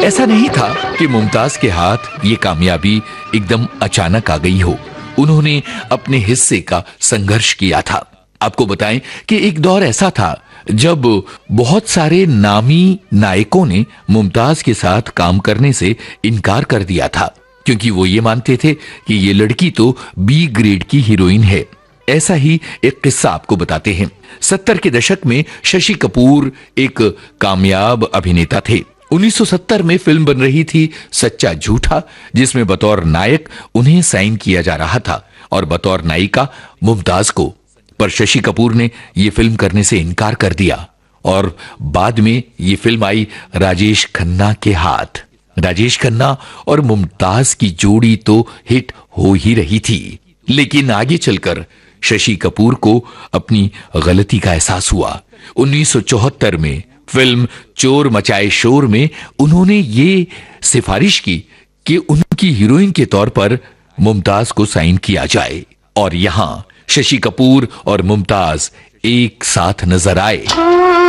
ऐसा नहीं था कि मुमताज के हाथ ये कामयाबी एकदम अचानक आ गई हो। उन्होंने अपने हिस्से का संघर्ष किया था। आपको बताएं कि एक दौर ऐसा था जब बहुत सारे नामी नायकों ने मुमताज के साथ काम करने से इनकार कर दिया था, क्योंकि वो ये मानते थे कि ये लड़की तो बी ग्रेड की हीरोइन है। ऐसा ही एक किस्सा आपको बताते हैं। 70 के दशक में शशि कपूर एक कामयाब अभिनेता थे। 1970 में फिल्म बन रही थी सच्चा झूठा, जिसमें बतौर नायक उन्हें साइन किया जा रहा था और बतौर नायिका मुमताज को। पर शशि कपूर ने यह फिल्म करने से इनकार कर दिया और बाद में यह फिल्म आई राजेश खन्ना के हाथ। राजेश खन्ना और मुमताज की जोड़ी तो हिट हो ही रही थी, लेकिन आगे चलकर शशि कपूर को अपनी गलती का एहसास हुआ। 1974 में फिल्म चोर मचाए शोर में उन्होंने ये सिफारिश की कि उनकी हीरोइन के तौर पर मुमताज को साइन किया जाए, और यहां शशि कपूर और मुमताज एक साथ नजर आए।